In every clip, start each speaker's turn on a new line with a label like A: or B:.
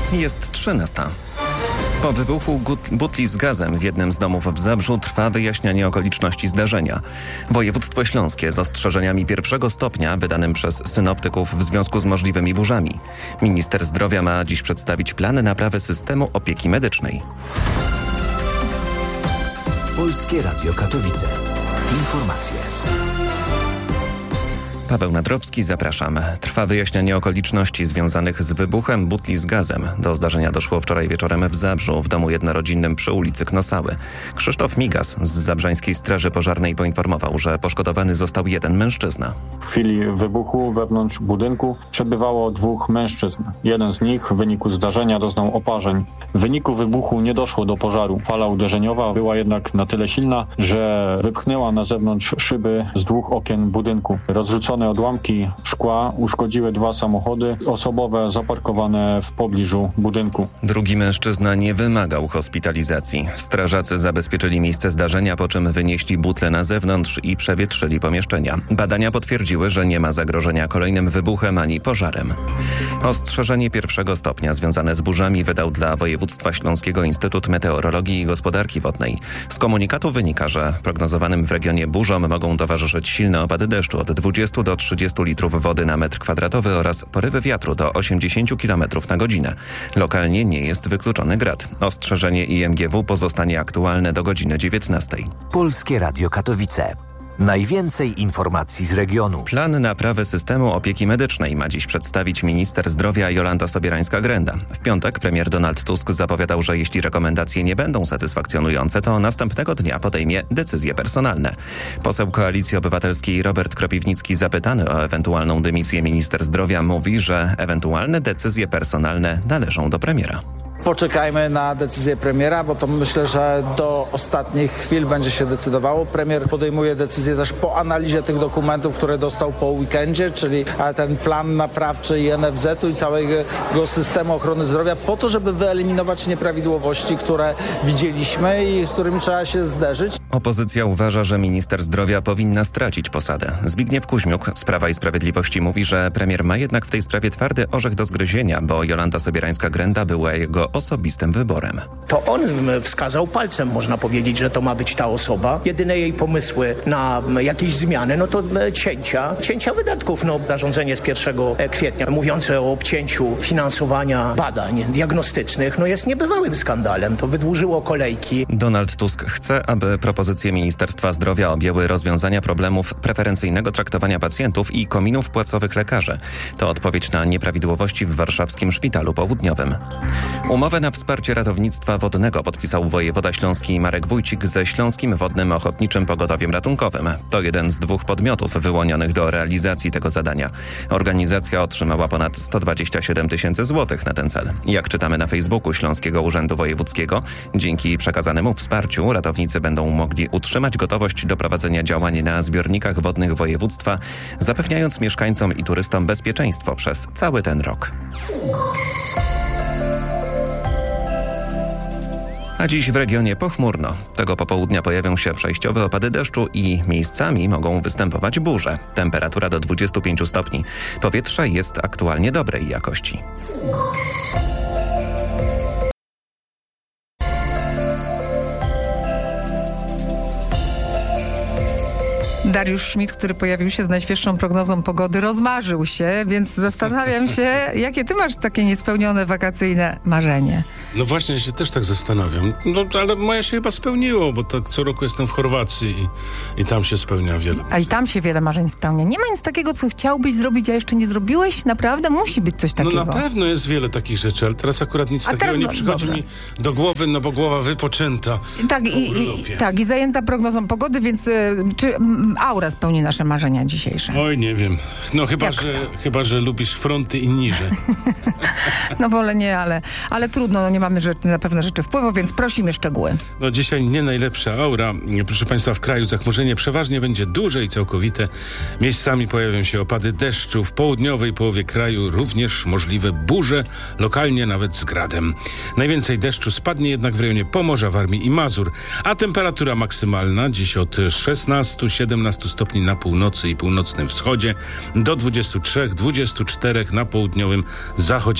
A: Jest 13. Po wybuchu butli z gazem w jednym z domów w Zabrzu trwa wyjaśnianie okoliczności zdarzenia. Województwo śląskie z ostrzeżeniami 1. stopnia wydanym przez synoptyków w związku z możliwymi burzami. Minister zdrowia ma dziś przedstawić plan naprawy systemu opieki medycznej.
B: Polskie Radio Katowice. Informacje.
A: Paweł Nadrowski, zapraszam. Trwa wyjaśnianie okoliczności związanych z wybuchem butli z gazem. Do zdarzenia doszło wczoraj wieczorem w Zabrzu, w domu jednorodzinnym przy ulicy Knosały. Krzysztof Migas z Zabrzańskiej Straży Pożarnej poinformował, że poszkodowany został jeden mężczyzna.
C: W chwili wybuchu wewnątrz budynku przebywało 2 mężczyzn. Jeden z nich w wyniku zdarzenia doznał oparzeń. W wyniku wybuchu nie doszło do pożaru. Fala uderzeniowa była jednak na tyle silna, że wypchnęła na zewnątrz szyby z 2 okien budynku. Rozrzucone odłamki szkła uszkodziły 2 samochody osobowe zaparkowane w pobliżu budynku.
A: Drugi mężczyzna nie wymagał hospitalizacji. Strażacy zabezpieczyli miejsce zdarzenia, po czym wynieśli butle na zewnątrz i przewietrzyli pomieszczenia. Badania potwierdziły, że nie ma zagrożenia kolejnym wybuchem ani pożarem. Ostrzeżenie 1. stopnia związane z burzami wydał dla województwa śląskiego Instytut Meteorologii i Gospodarki Wodnej. Z komunikatu wynika, że prognozowanym w regionie burzom mogą towarzyszyć silne opady deszczu od 20 do 30 litrów wody na metr kwadratowy oraz porywy wiatru do 80 km na godzinę. Lokalnie nie jest wykluczony grad. Ostrzeżenie IMGW pozostanie aktualne do godziny 19.
B: Polskie Radio Katowice. Najwięcej informacji z regionu.
A: Plan naprawy systemu opieki medycznej ma dziś przedstawić minister zdrowia Jolanta Sobierajska-Grenda. W piątek premier Donald Tusk zapowiadał, że jeśli rekomendacje nie będą satysfakcjonujące, to następnego dnia podejmie decyzje personalne. Poseł Koalicji Obywatelskiej Robert Kropiwnicki, zapytany o ewentualną dymisję minister zdrowia, mówi, że ewentualne decyzje personalne należą do premiera.
D: Poczekajmy na decyzję premiera, bo to myślę, że do ostatnich chwil będzie się decydowało. Premier podejmuje decyzję też po analizie tych dokumentów, które dostał po weekendzie, czyli ten plan naprawczy i NFZ-u i całego systemu ochrony zdrowia, po to, żeby wyeliminować nieprawidłowości, które widzieliśmy i z którymi trzeba się zderzyć.
A: Opozycja uważa, że minister zdrowia powinna stracić posadę. Zbigniew Kuźmiuk z Prawa i Sprawiedliwości mówi, że premier ma jednak w tej sprawie twardy orzech do zgryzienia, bo Jolanta Sobierajska-Grenda była jego osobistym wyborem.
E: To on wskazał palcem, można powiedzieć, że to ma być ta osoba. Jedyne jej pomysły na jakieś zmiany, no to cięcia wydatków. Zarządzenie z 1 kwietnia mówiące o obcięciu finansowania badań diagnostycznych, jest niebywałym skandalem. To wydłużyło kolejki.
A: Donald Tusk chce, aby propozycje Ministerstwa Zdrowia objęły rozwiązania problemów preferencyjnego traktowania pacjentów i kominów płacowych lekarzy. To odpowiedź na nieprawidłowości w warszawskim szpitalu południowym. Umowę na wsparcie ratownictwa wodnego podpisał wojewoda śląski Marek Wójcik ze Śląskim Wodnym Ochotniczym Pogotowiem Ratunkowym. To jeden z 2 podmiotów wyłonionych do realizacji tego zadania. Organizacja otrzymała ponad 127 000 złotych na ten cel. Jak czytamy na Facebooku Śląskiego Urzędu Wojewódzkiego, dzięki przekazanemu wsparciu ratownicy będą mogli utrzymać gotowość do prowadzenia działań na zbiornikach wodnych województwa, zapewniając mieszkańcom i turystom bezpieczeństwo przez cały ten rok. A dziś w regionie pochmurno. Tego popołudnia pojawią się przejściowe opady deszczu i miejscami mogą występować burze. Temperatura do 25 stopni. Powietrze jest aktualnie dobrej jakości.
F: Dariusz Schmidt, który pojawił się z najświeższą prognozą pogody, rozmarzył się, więc zastanawiam się, jakie ty masz takie niespełnione wakacyjne marzenie?
G: No właśnie, ja się też tak zastanawiam. Ale moje się chyba spełniło, bo tak co roku jestem w Chorwacji i tam się spełnia wiele.
F: A i tam się wiele marzeń spełnia. Nie ma nic takiego, co chciałbyś zrobić, a jeszcze nie zrobiłeś? Naprawdę? Musi być coś takiego.
G: No na pewno jest wiele takich rzeczy, ale teraz akurat nic takiego nie przychodzi mi do głowy, bo głowa wypoczęta.
F: Tak, i zajęta prognozą pogody, więc czy aura spełni nasze marzenia dzisiejsze?
G: Oj, nie wiem. No chyba, że lubisz fronty i niże.
F: No wolę nie, ale trudno, nie mamy na pewne rzeczy wpływu, więc prosimy szczegóły.
G: No dzisiaj nie najlepsza aura. Proszę Państwa, w kraju zachmurzenie przeważnie będzie duże i całkowite. Miejscami pojawią się opady deszczu. W południowej połowie kraju również możliwe burze, lokalnie nawet z gradem. Najwięcej deszczu spadnie jednak w rejonie Pomorza, Warmii i Mazur, a temperatura maksymalna dziś od 16-17 stopni na północy i północnym wschodzie do 23-24 na południowym zachodzie i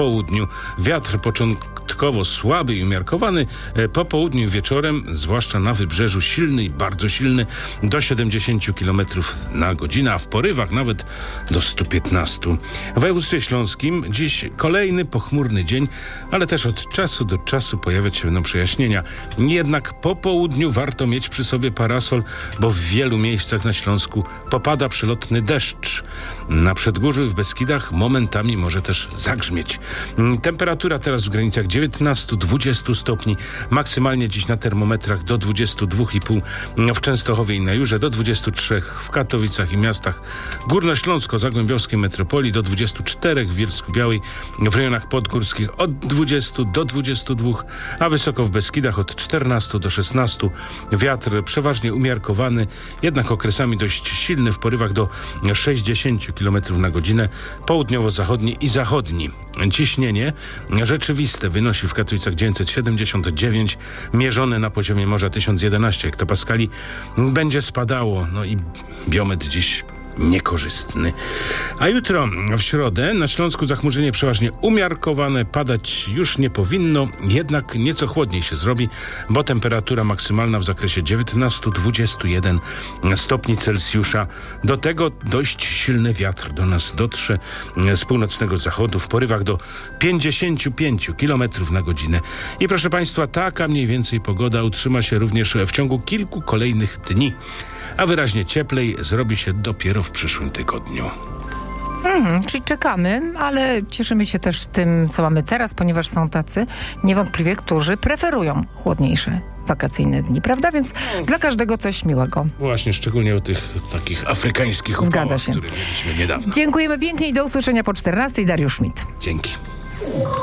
G: południu. Wiatr początkowo słaby i umiarkowany, po południu i wieczorem, zwłaszcza na wybrzeżu, silny i bardzo silny, do 70 km na godzinę, a w porywach nawet do 115. W województwie śląskim dziś kolejny pochmurny dzień, ale też od czasu do czasu pojawiać się będą przejaśnienia. Jednak po południu warto mieć przy sobie parasol, bo w wielu miejscach na Śląsku popada przelotny deszcz. Na Przedgórzu i w Beskidach momentami może też zagrzmieć. Temperatura teraz w granicach 19-20 stopni. Maksymalnie dziś na termometrach do 22,5 w Częstochowie i na Jurze, do 23 w Katowicach i miastach górnośląsko-zagłębiowskiej metropolii, do 24 w Bielsku-Białej, w rejonach podgórskich od 20 do 22, a wysoko w Beskidach od 14 do 16. Wiatr przeważnie umiarkowany, jednak okresami dość silny, w porywach do 60 km na godzinę, południowo-zachodni i zachodni. Ciśnienie rzeczywiste wynosi w Katowicach 979, mierzone na poziomie morza 1011 hektopaskali. Będzie spadało, no i biometr dziś niekorzystny. A jutro w środę na Śląsku zachmurzenie przeważnie umiarkowane, padać już nie powinno, jednak nieco chłodniej się zrobi, bo temperatura maksymalna w zakresie 19-21 stopni Celsjusza. Do tego dość silny wiatr do nas dotrze z północnego zachodu w porywach do 55 km na godzinę. I proszę Państwa, taka mniej więcej pogoda utrzyma się również w ciągu kilku kolejnych dni, a wyraźnie cieplej zrobi się dopiero w przyszłym tygodniu.
F: Czyli czekamy, ale cieszymy się też tym, co mamy teraz, ponieważ są tacy niewątpliwie, którzy preferują chłodniejsze wakacyjne dni, prawda? Więc dla każdego coś miłego.
G: Właśnie, szczególnie o tych takich afrykańskich upałach,
F: Zgadza się.
G: które mieliśmy niedawno.
F: Dziękujemy pięknie i do usłyszenia po 14:00. Dariusz Schmidt.
G: Dzięki.